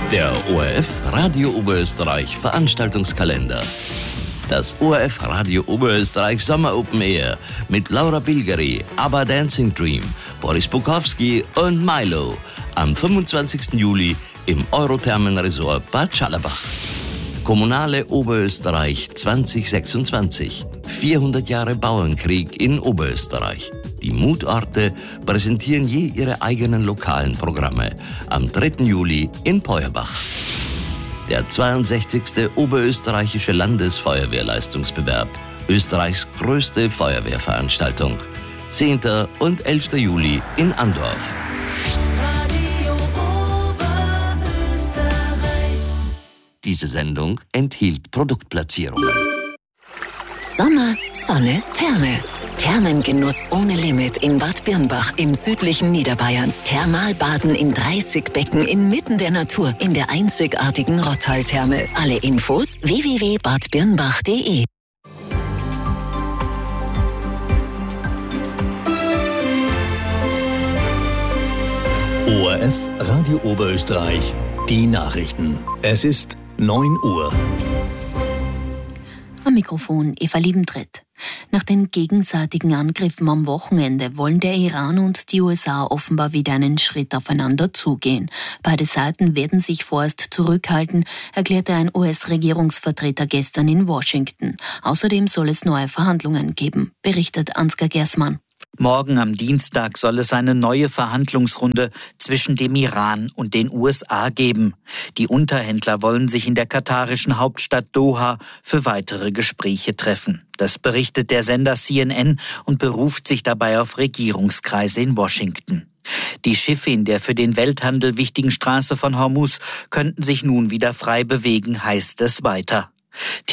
Der ORF Radio Oberösterreich Veranstaltungskalender. Das ORF Radio Oberösterreich Sommer Open Air mit Laura Bilgeri, ABBA Dancing Dream, Boris Bukowski und Milo am 25. Juli im Eurothermenresort Bad Schallerbach. Kommunale Oberösterreich 2026. 400 Jahre Bauernkrieg in Oberösterreich. Die Mutorte präsentieren je ihre eigenen lokalen Programme am 3. Juli in Peuerbach. Der 62. Oberösterreichische Landesfeuerwehrleistungsbewerb, Österreichs größte Feuerwehrveranstaltung, 10. und 11. Juli in Andorf. Diese Sendung enthielt Produktplatzierungen. Sommer, Sonne, Therme. Thermengenuss ohne Limit in Bad Birnbach im südlichen Niederbayern. Thermalbaden in 30 Becken inmitten der Natur in der einzigartigen Rottal-Therme. Alle Infos www.badbirnbach.de. ORF Radio Oberösterreich, die Nachrichten. Es ist 9 Uhr. Am Mikrofon Eva Liebentritt. Nach den gegenseitigen Angriffen am Wochenende wollen der Iran und die USA offenbar wieder einen Schritt aufeinander zugehen. Beide Seiten werden sich vorerst zurückhalten, erklärte ein US-Regierungsvertreter gestern in Washington. Außerdem soll es neue Verhandlungen geben, berichtet Ansgar Gersmann. Morgen am Dienstag soll es eine neue Verhandlungsrunde zwischen dem Iran und den USA geben. Die Unterhändler wollen sich in der katarischen Hauptstadt Doha für weitere Gespräche treffen. Das berichtet der Sender CNN und beruft sich dabei auf Regierungskreise in Washington. Die Schiffe in der für den Welthandel wichtigen Straße von Hormuz könnten sich nun wieder frei bewegen, heißt es weiter.